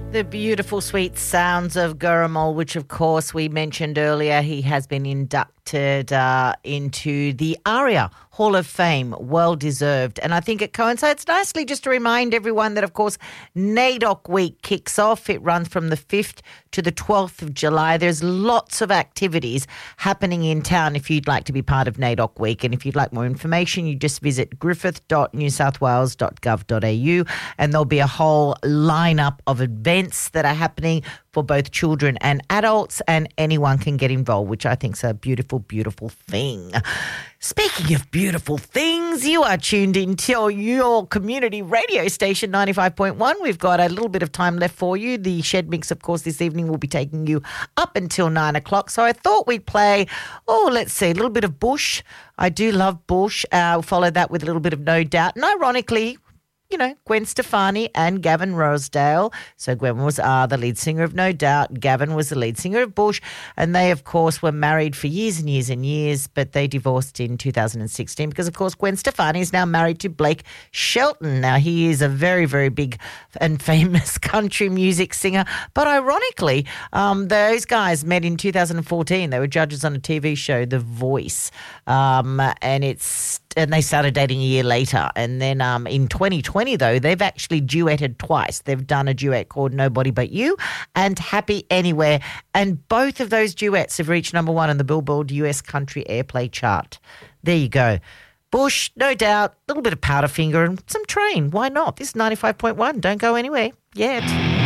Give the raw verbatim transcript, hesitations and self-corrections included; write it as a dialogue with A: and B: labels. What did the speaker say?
A: The beautiful, sweet sounds of Gurumul, which, of course, we mentioned earlier. He has been inducted uh, into the ARIA Hall of Fame, well-deserved. And I think it coincides nicely just to remind everyone that, of course, NAIDOC Week kicks off. It runs from the fifth to the twelfth of July. There's lots of activities happening in town if you'd like to be part of NAIDOC Week. And if you'd like more information, you just visit griffith dot new south wales dot gov dot a u and there'll be a whole lineup of events that are happening for both children and adults, and anyone can get involved, which I think is a beautiful, beautiful thing. Speaking of beautiful things, you are tuned into your community radio station, ninety-five point one. We've got a little bit of time left for you. The Shed Mix, of course, this evening will be taking you up until nine o'clock. So I thought we'd play, oh, let's see, a little bit of Bush. I do love Bush. Uh, we'll follow that with a little bit of No Doubt. And ironically, you know, Gwen Stefani and Gavin Rossdale. So Gwen was uh, the lead singer of No Doubt. Gavin was the lead singer of Bush. And they, of course, were married for years and years and years, but they divorced in two thousand sixteen because, of course, Gwen Stefani is now married to Blake Shelton. Now, he is a very, very big and famous country music singer. But ironically, um, those guys met in two thousand fourteen. They were judges on a T V show, The Voice. Um, and it's and they started dating a year later. And then um, in twenty twenty, though, they've actually duetted twice. They've done a duet called Nobody But You and Happy Anywhere. And both of those duets have reached number one on the Billboard U S Country Airplay chart. There you go. Bush, No Doubt, a little bit of Powderfinger and some Train. Why not? This is ninety-five point one. Don't go anywhere yet.